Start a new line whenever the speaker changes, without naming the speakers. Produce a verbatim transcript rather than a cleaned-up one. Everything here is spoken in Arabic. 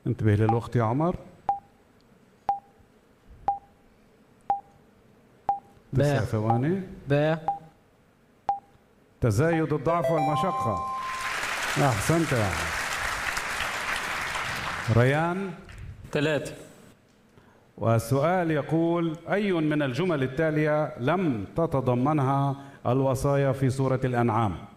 انتبه للوقت يا عمر. تسع ثواني.
ب
تزايد الضعف والمشقة. أحسنت يا عمر. ريان.
ثلاثة.
والسؤال يقول: أي من الجمل التالية لم تتضمنها الوصايا في سورة الأنعام؟